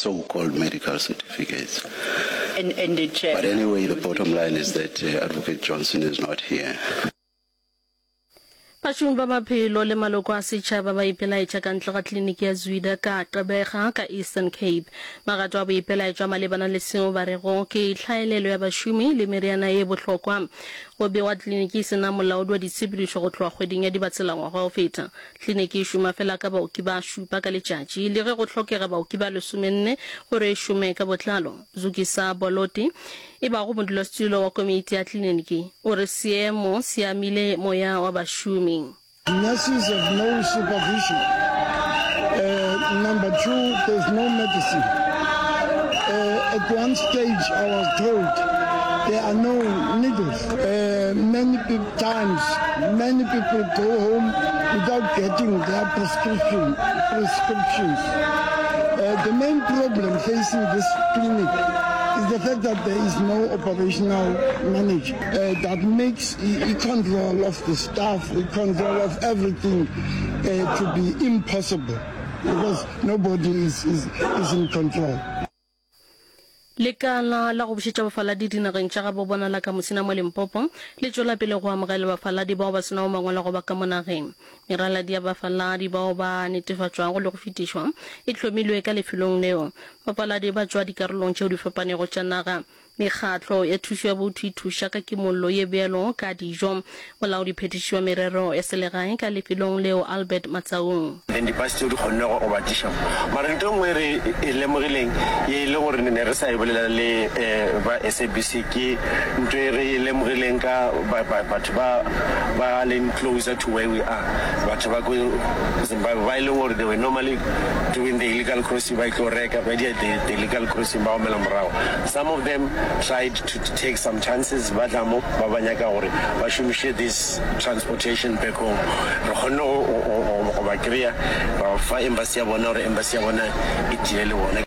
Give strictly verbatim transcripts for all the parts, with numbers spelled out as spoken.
so-called medical certificates. And, and the chair. But anyway, the bottom line is that uh, Advocate Johnson is not here. Bashung ba maphelo le maloko a setšhaba ba ipelaetša ka ntle ga tleliniki ya Zwida ka Gqeberha ka Eastern Cape. Magato a ba ipelaetša malebana le seo ba rego ke tlhaelelo ya bašomi le meriana e bohlokwa. Go bewa tleliniki sena molaodi wa ditshepedišo go tloga kgweding ya dibatselangwaga go feta. Tleliniki e šoma fela ka baoki ba šupa ka letšatši le ge go tlhokega baoki ba lesomenne gore e šome ka botlalo. Zukisa Boloti e ba go modulasetulo wa komiti ya tleliniki o re seemo se amile moya wa bašomi. Nurses have no supervision. Uh, number two, there's no medicine. Uh, at one stage, I was told there are no needles. Uh, many pe- times, many people go home without getting their prescription prescriptions. Uh, the main problem facing this clinic is the fact that there is no operational manager uh, that makes the control of the staff, the control of everything uh, to be impossible because nobody is, is, is in control. Lekala la go bušetša bafaladi dinageng tša gabo bona la ka mosina mo Limpopo le tšwela pele go amogela bafaladi bao ba sena mangwalo go ba ka mo nageng. Meraladi ya bafaladi bao ba netefatšwago le go fetišwa e hlomilwe ka lefelong leo. Bafaladi ba tšwa dikarolong tšeo di fapanego tša naga. Mekgatlo ya thušo ya botho e thuša ka kimollo ye bjalo ka dijo. Molaodi phetiši wa merero ya selegae ka lefelong leo Albert Matsaung. Then the pastor di khonne go ba disha. Mara ntho ngwe re e lemogileng ye le gore ne re sa e bolela le ba S A B C ke ntho e re lemogileng ka batho ba ba le closer to where we are. Batho ba go Zimbabwe ba ile gore they were normally doing the illegal crossing by Koreka by the illegal crossing ba omela morao. Some of them tried to take some chances ba damo ba banyaka gore ba shumishe this transportation back home. Re khonne go ba kreya ba fa embassy ya bona gore embassy ya bona e diele bona.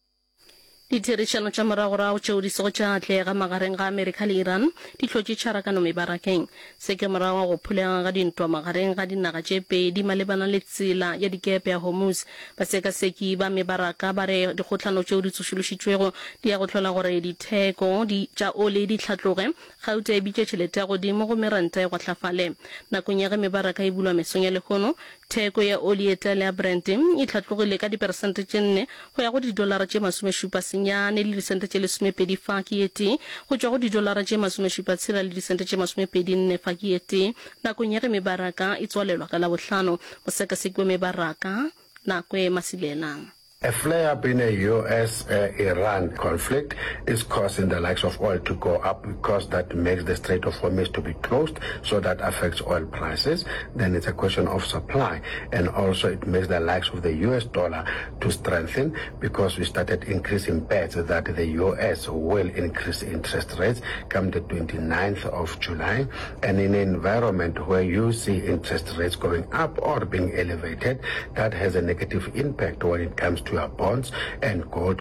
Ditherišano tša moragorao tšeo di sego tša atlega magareng ga Amerika le Iran di hlotše tšharakano mebarakeng. Se ke morago go phulega ga dintwa magareng ga dinaga tše pedi malebana le tsela ya dikepe ya Hormuz. Basekaseki ba mebaraka ba re dikgotlano tšeo di tsošološitšwego di ya go hlola gore ditheko tša ole di hlatloge gauta e bitše tšhelete ya godimo go meranta e go hlafale. Nakong ya ge mebaraka e bulwa mesong ya lekgono, theko ya oli e tala ya Brent e hlatlogile ka diperesente tše nne go ya go didolara tše masomešupa senyane le disente tše lesomepedi fa ke ete go tšwa go didolara tše masomešupa tshela le disente tše masomepedi nne fa ke ete. Nakong ya ge mebaraka e tswalelwa ka labohlano, mosekaseki wa mebaraka Nakwe Masilela. A flare-up in a U S Iran uh, conflict is causing the likes of oil to go up because that makes the Strait of Hormuz to be closed, so that affects oil prices. Then it's a question of supply, and also it makes the likes of the U S dollar to strengthen because we started increasing bets that the U S will increase interest rates come the twenty-ninth of July. And in an environment where you see interest rates going up or being elevated, that has a negative impact when it comes to our bonds and gold.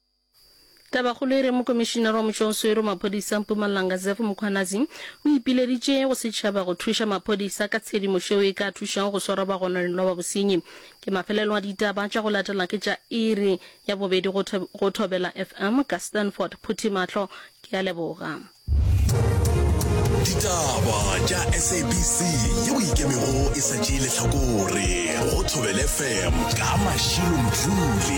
Tabakgolo re mo commissioner wa motšhoswere maphodisa Mpumalanga Zef Mukhwanazi o ipileditše go setšhaba go thuša maphodisa ka tshedimošo e ka thušang go swara bagonanelwa ba bosenyi. Ke mafelelo a ditaba tša go latela ke tša iri ya bobedi go thobela F M ka Stanford Phutimatlo ke a leboga. Ditaba tša S A B C yeo ikemego e sa tšeele hlakore go thobela F M ka Mashilo Mdluli.